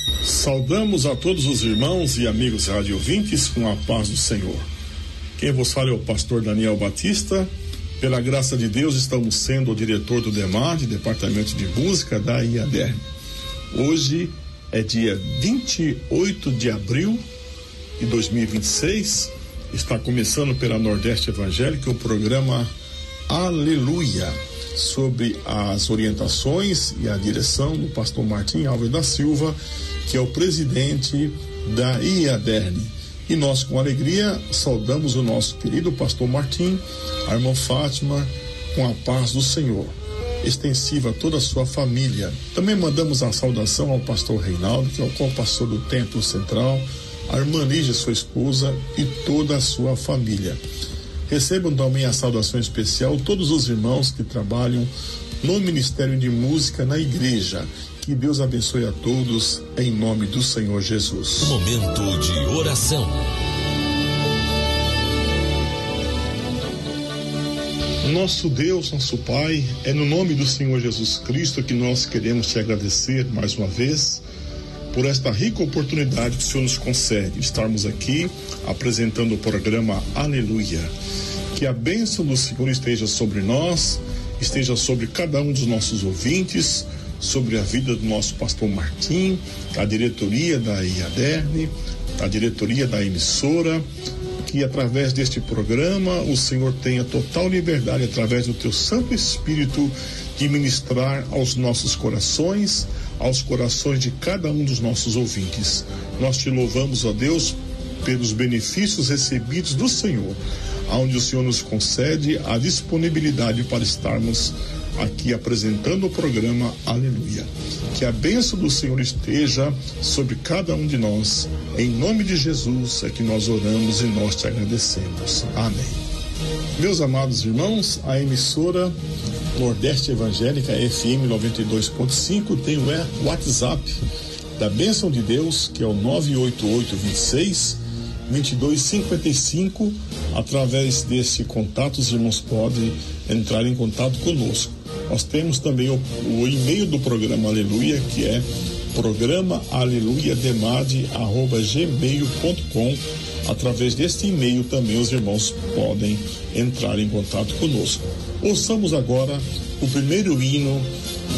Saudamos a todos os irmãos e amigos radiovintes com a paz do Senhor. Quem vos fala é o pastor Daniel Batista. Pela graça de Deus, estamos sendo o diretor do DEMAD, Departamento de Música da IADERN. Hoje é dia 28 de abril de 2026. Está começando pela Nordeste Evangélica o programa Aleluia, sobre as orientações e a direção do pastor Martim Alves da Silva, que é o presidente da IADERN. E nós, com alegria, saudamos o nosso querido pastor Martim, a irmã Fátima, com a paz do Senhor, extensiva a toda a sua família. Também mandamos a saudação ao pastor Reinaldo, que é o co-pastor do Templo Central, a irmã Lígia, sua esposa, e toda a sua família. Recebam também a saudação especial todos os irmãos que trabalham no Ministério de Música na igreja. Que Deus abençoe a todos, em nome do Senhor Jesus. Momento de oração. Nosso Deus, nosso Pai, é no nome do Senhor Jesus Cristo que nós queremos te agradecer mais uma vez por esta rica oportunidade que o Senhor nos concede, estarmos aqui apresentando o programa Aleluia. Que a bênção do Senhor esteja sobre nós, esteja sobre cada um dos nossos ouvintes, sobre a vida do nosso pastor Martim, da diretoria da IADERN, da diretoria da emissora, que através deste programa o Senhor tenha total liberdade, através do teu Santo Espírito, de ministrar aos nossos corações, aos corações de cada um dos nossos ouvintes. Nós te louvamos, ó Deus, pelos benefícios recebidos do Senhor, onde o Senhor nos concede a disponibilidade para estarmos aqui apresentando o programa Aleluia. Que a bênção do Senhor esteja sobre cada um de nós. Em nome de Jesus é que nós oramos e nós te agradecemos. Amém. Meus amados irmãos, a emissora Nordeste Evangélica FM 92.5 tem o WhatsApp da bênção de Deus, que é o 98826-2255. Através desse contato, os irmãos podem entrar em contato conosco. Nós temos também o e-mail do programa Aleluia, que é programaaleluiademad@gmail.com. Através deste e-mail também os irmãos podem entrar em contato conosco. Ouçamos agora o primeiro hino